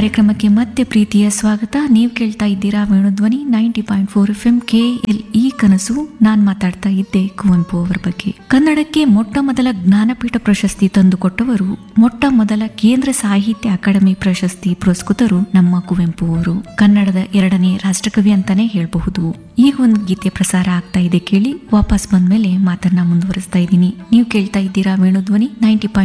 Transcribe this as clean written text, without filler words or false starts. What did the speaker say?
ಕಾರ್ಯಕ್ರಮಕ್ಕೆ ಮತ್ತೆ ಪ್ರೀತಿಯ ಸ್ವಾಗತ. ನೀವು ಕೇಳ್ತಾ ಇದ್ದೀರಾ ವೇಣುಧ್ವನಿ 90.4 FM KLE ಕನಸು. ನಾನ್ ಮಾತಾಡ್ತಾ ಇದ್ದೆ ಕುವೆಂಪು ಅವರ ಬಗ್ಗೆ. ಕನ್ನಡಕ್ಕೆ ಮೊಟ್ಟ ಮೊದಲ ಜ್ಞಾನಪೀಠ ಪ್ರಶಸ್ತಿ ತಂದುಕೊಟ್ಟವರು, ಮೊಟ್ಟ ಮೊದಲ ಕೇಂದ್ರ ಸಾಹಿತ್ಯ ಅಕಾಡೆಮಿ ಪ್ರಶಸ್ತಿ ಪುರಸ್ಕೃತರು ನಮ್ಮ ಕುವೆಂಪು ಅವರು. ಕನ್ನಡದ 2ನೇ ರಾಷ್ಟ್ರಕವಿ ಅಂತಾನೆ ಹೇಳ್ಬಹುದು. ಈಗ ಒಂದು ಗೀತೆ ಪ್ರಸಾರ ಆಗ್ತಾ ಇದೆ, ಕೇಳಿ. ವಾಪಸ್ ಬಂದ್ಮೇಲೆ ಮಾತನ್ನ ಮುಂದುವರಿಸ್ತಾ ಇದ್ದೀನಿ. ನೀವು ಕೇಳ್ತಾ ಇದ್ದೀರಾ ವೇಣುಧ್ವನಿ 90.